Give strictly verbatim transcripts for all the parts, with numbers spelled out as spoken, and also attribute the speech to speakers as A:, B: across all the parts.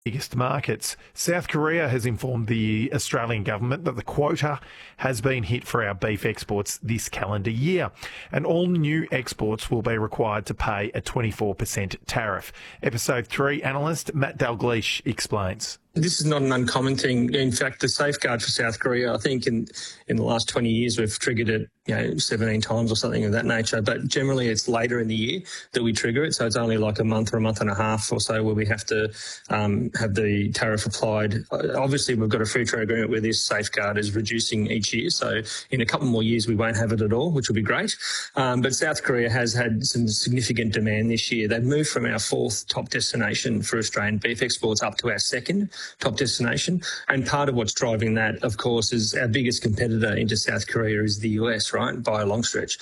A: biggest markets. South Korea has informed the Australian government that the quota has been hit for our beef exports this calendar year, and all new exports will be required to pay a twenty-four percent tariff. Episode three analyst Matt Dalgleish explains.
B: This is not an uncommon thing. In fact, the safeguard for South Korea, I think in, in the last twenty years, we've triggered it, you know, seventeen times or something of that nature. But generally, it's later in the year that we trigger it. So it's only like a month or a month and a half or so where we have to um, have the tariff applied. Obviously, we've got a free trade agreement where this safeguard is reducing each year. So in a couple more years, we won't have it at all, which will be great. Um, but South Korea has had some significant demand this year. They've moved from our fourth top destination for Australian beef exports up to our second top destination. And part of what's driving that, of course, is our biggest competitor into South Korea is the U S, right, by a long stretch.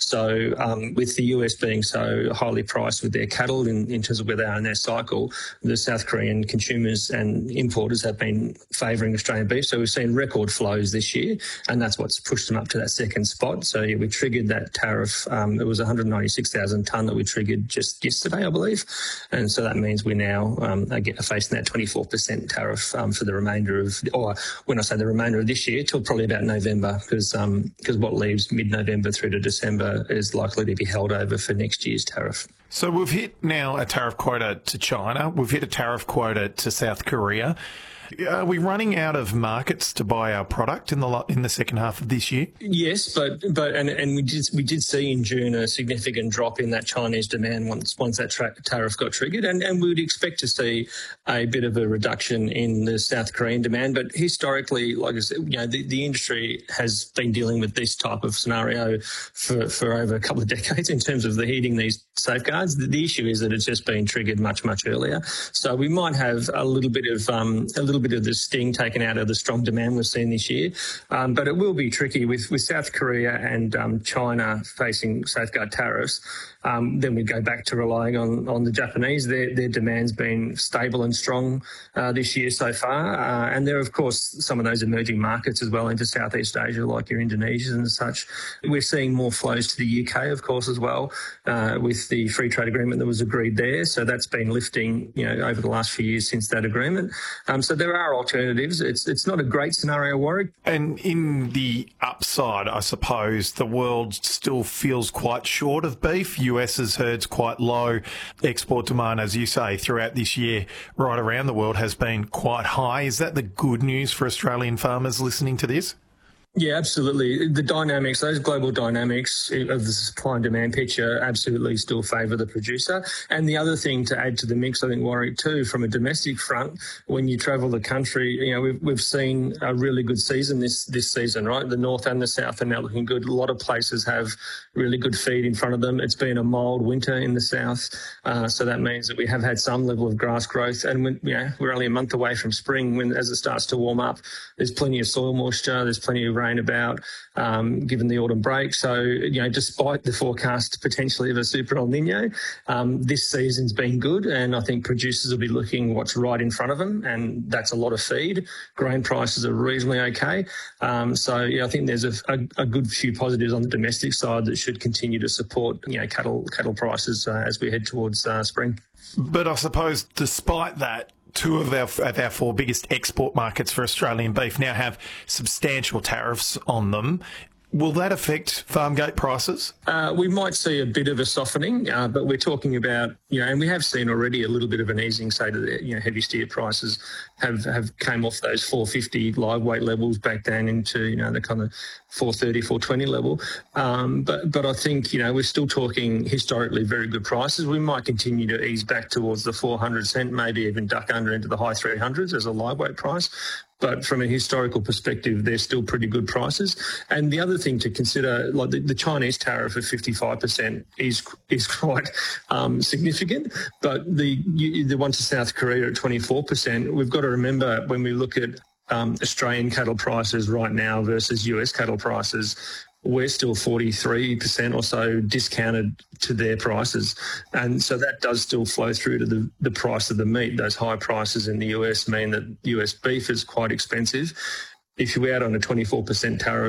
B: So um, with the U S being so highly priced with their cattle in, in terms of where they are in their cycle, the South Korean consumers and importers have been favouring Australian beef. So we've seen record flows this year, and that's what's pushed them up to that second spot. So yeah, we triggered that tariff. Um, it was one hundred ninety-six thousand tonne that we triggered just yesterday, I believe. And so that means we now um, are facing that twenty-four percent tariff um, for the remainder of, or when I say the remainder of this year, till probably about November, because um, because what leaves mid-November through to December is likely to be held over for next year's tariff.
A: So we've hit now a tariff quota to China. We've hit a tariff quota to South Korea. Are we running out of markets to buy our product in the in the second half of this year?
B: Yes, but but and, and we did we did see in June a significant drop in that Chinese demand once once that tra- tariff got triggered, and, and we would expect to see a bit of a reduction in the South Korean demand. But historically, like I said, you know, the, the industry has been dealing with this type of scenario for, for over a couple of decades in terms of the heeding these safeguards. The, the issue is that it's just been triggered much much earlier, so we might have a little bit of um, a little bit of the sting taken out of the strong demand we've seen this year. Um, but it will be tricky with, with South Korea and um, China facing safeguard tariffs. Um, then we go back to relying on, on the Japanese. Their, their demand's been stable and strong uh, this year so far. Uh, and there are, of course, some of those emerging markets as well into Southeast Asia, like your Indonesians and such. We're seeing more flows to the U K, of course, as well, uh, with the free trade agreement that was agreed there. So that's been lifting, you know, over the last few years since that agreement. Um, so there are alternatives. It's it's not a great scenario, Warwick.
A: And in the upside, I suppose, the world still feels quite short of beef. US's herd's quite low. Export demand, as you say, throughout this year, right around the world, has been quite high. Is that the good news for Australian farmers listening to this?
B: Yeah, absolutely. The dynamics, those global dynamics of the supply and demand picture absolutely still favour the producer. And the other thing to add to the mix, I think, Warwick, too, from a domestic front, when you travel the country, you know, we've, we've seen a really good season this, this season, right? The north and the south are now looking good. A lot of places have really good feed in front of them. It's been a mild winter in the south, uh, so that means that we have had some level of grass growth. And when, you know, we're only a month away from spring, when as it starts to warm up, there's plenty of soil moisture, there's plenty of rain about, um, given the autumn break. So, you know, despite the forecast potentially of a super El Nino, um, this season's been good, and I think producers will be looking what's right in front of them, and that's a lot of feed. Grain prices are reasonably okay. Um, so, yeah, I think there's a, a, a good few positives on the domestic side that should continue to support, you know, cattle cattle prices uh, as we head towards uh, spring.
A: But I suppose despite that, two of our, of our four biggest export markets for Australian beef now have substantial tariffs on them. Will that affect farm gate prices?
B: Uh, we might see a bit of a softening, uh, but we're talking about, you know, and we have seen already a little bit of an easing, say, to the, you know, heavy steer prices have, have came off those four fifty live weight levels back down into, you know, the kind of four thirty, four twenty level. Um, but, but I think, you know, we're still talking historically very good prices. We might continue to ease back towards the four hundred cent, maybe even duck under into the high three hundreds as a live weight price. But from a historical perspective, they're still pretty good prices. And the other thing to consider, like the, the Chinese tariff of fifty-five percent is is quite um, significant. But the the one to South Korea at twenty-four percent, we've got to remember when we look at um, Australian cattle prices right now versus U S cattle prices, we're still forty-three percent or so discounted to their prices. And so that does still flow through to the, the price of the meat. Those high prices in the U S mean that U S beef is quite expensive. If you add on a twenty-four percent tariff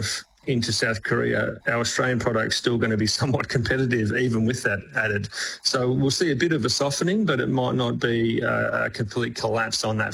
B: into South Korea, our Australian product's still going to be somewhat competitive, even with that added. So we'll see a bit of a softening, but it might not be a complete collapse on that